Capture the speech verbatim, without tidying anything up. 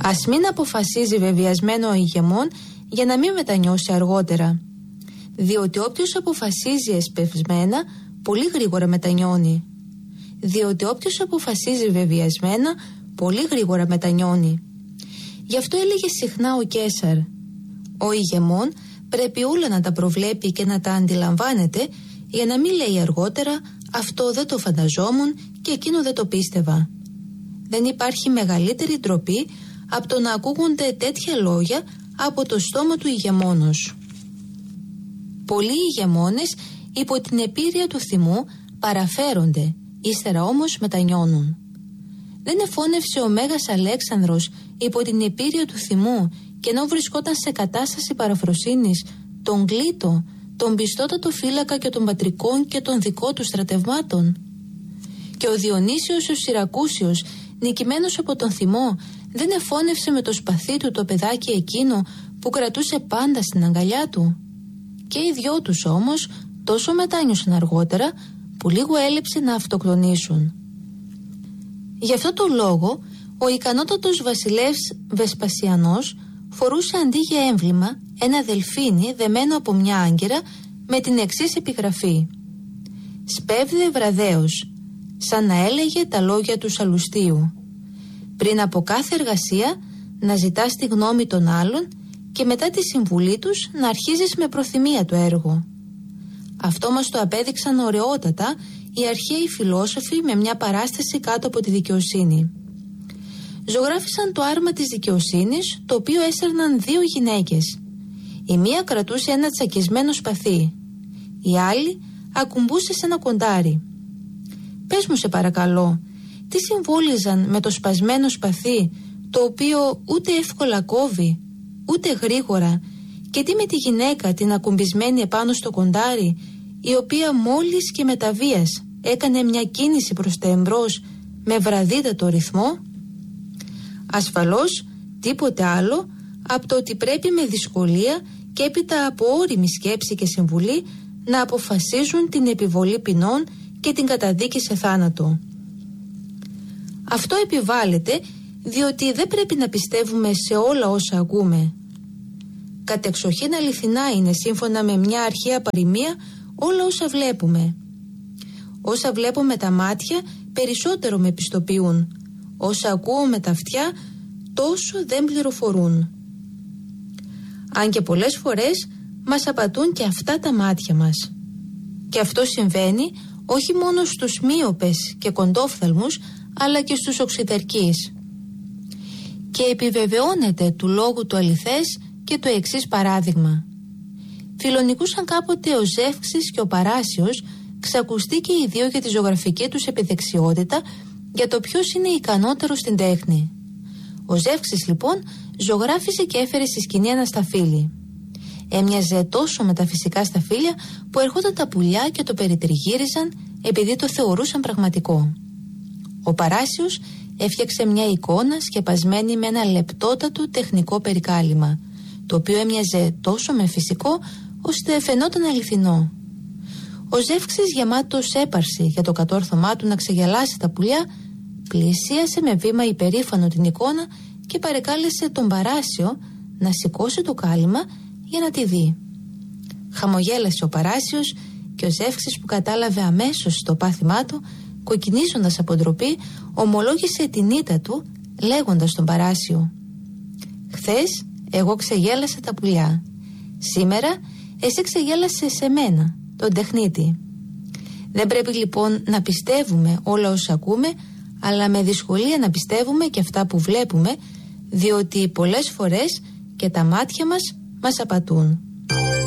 Ας μην αποφασίζει βεβαιασμένο ο ηγεμόν για να μην μετανιώσει αργότερα. Διότι όποιος αποφασίζει εσπευσμένα, πολύ γρήγορα μετανιώνει. Διότι όποιος αποφασίζει βεβαιασμένα, πολύ γρήγορα μετανιώνει. Γι' αυτό έλεγε συχνά ο Καίσαρ: ο ηγεμόν πρέπει όλα να τα προβλέπει και να τα αντιλαμβάνεται, για να μην λέει αργότερα αυτό δεν το φανταζόμουν και εκείνο δεν το πίστευα. Δεν υπάρχει μεγαλύτερη ντροπή από το να ακούγονται τέτοια λόγια από το στόμα του ηγεμόνος. Πολλοί ηγεμόνες υπό την επίρρεια του θυμού παραφέρονται, ύστερα όμως μετανιώνουν. Δεν εφώνευσε ο Μέγας Αλέξανδρος υπό την επίρρεια του θυμού και ενώ βρισκόταν σε κατάσταση παραφροσύνης τον Κλήτο, τον πιστότατο φύλακα και των πατρικών και των δικών του στρατευμάτων? Και ο Διονύσιος ο Συρακούσιος, νικημένος από τον θυμό, δεν εφώνευσε με το σπαθί του το παιδάκι εκείνο που κρατούσε πάντα στην αγκαλιά του? Και οι δυο τους όμως τόσο μετάνιωσαν αργότερα που λίγο έλειψε να αυτοκτονήσουν. Γι' αυτό το λόγο ο ικανότατος βασιλεύς Βεσπασιανός φορούσε αντί για έμβλημα ένα δελφίνι δεμένο από μια άγκυρα με την εξής επιγραφή: «Σπέβδε βραδέως», σαν να έλεγε τα λόγια του Σαλουστίου. Πριν από κάθε εργασία να ζητάς τη γνώμη των άλλων και μετά τη συμβουλή τους να αρχίζεις με προθυμία το έργο. Αυτό μας το απέδειξαν ωραιότατα οι αρχαίοι φιλόσοφοι με μια παράσταση κάτω από τη δικαιοσύνη. Ζωγράφισαν το άρμα της δικαιοσύνης, το οποίο έσερναν δύο γυναίκες. Η μία κρατούσε ένα τσακισμένο σπαθί, η άλλη ακουμπούσε σε ένα κοντάρι. Πες μου σε παρακαλώ, τι συμβόλιζαν με το σπασμένο σπαθί, το οποίο ούτε εύκολα κόβει, ούτε γρήγορα, και τι με τη γυναίκα την ακουμπισμένη επάνω στο κοντάρι, η οποία μόλις και με τα βίας έκανε μια κίνηση προς τα εμπρός με βραδύτατο ρυθμό? Ασφαλώς τίποτε άλλο από το ότι πρέπει με δυσκολία και έπειτα από ώριμη σκέψη και συμβουλή να αποφασίζουν την επιβολή ποινών και την καταδίκη σε θάνατο. Αυτό επιβάλλεται διότι δεν πρέπει να πιστεύουμε σε όλα όσα ακούμε. Κατεξοχήν αληθινά είναι, σύμφωνα με μια αρχαία παροιμία, όλα όσα βλέπουμε. Όσα βλέπω με τα μάτια περισσότερο με πιστοποιούν. Όσα ακούω με τα αυτιά τόσο δεν πληροφορούν. Αν και πολλές φορές μας απατούν και αυτά τα μάτια μας. Και αυτό συμβαίνει όχι μόνο στους μύοπες και κοντόφθαλμους, αλλά και στους οξυτερκείς. Και επιβεβαιώνεται του λόγου του αληθές και το εξής παράδειγμα. Φιλονικούσαν κάποτε ο Ζεύξης και ο Παράσιος, ξακουστεί και οι δύο για τη ζωγραφική τους επιδεξιότητα, για το ποιος είναι ικανότερος στην τέχνη. Ο Ζεύξης λοιπόν ζωγράφισε και έφερε στη σκηνή ένα σταφύλι. Έμοιαζε τόσο με τα φυσικά σταφύλια που ερχόταν τα πουλιά και το περιτριγύριζαν επειδή το θεωρούσαν πραγματικό. Ο Παράσιος έφτιαξε μια εικόνα σκεπασμένη με ένα λεπτότατο τεχνικό περικάλυμα, το οποίο έμοιαζε τόσο με φυσικό ώστε φαινόταν αληθινό. Ο Ζεύξης, γεμάτος έπαρση για το κατόρθωμά του να ξεγελάσει τα πουλιά, πλησίασε με βήμα υπερήφανο την εικόνα και παρεκάλεσε τον Παράσιο να σηκώσει το κάλυμα για να τη δει. Χαμογέλασε ο Παράσιος και ο Ζεύξης, που κατάλαβε αμέσως το πάθημά του, κοκκινίζοντας από ντροπή, ομολόγησε την ήττα του λέγοντας στον Παράσιο: «Χθες εγώ ξεγέλασα τα πουλιά. Σήμερα εσύ ξεγέλασες σε μένα, τον τεχνίτη». Δεν πρέπει λοιπόν να πιστεύουμε όλα όσα ακούμε, αλλά με δυσκολία να πιστεύουμε και αυτά που βλέπουμε, διότι πολλές φορές και τα μάτια μας μας απατούν.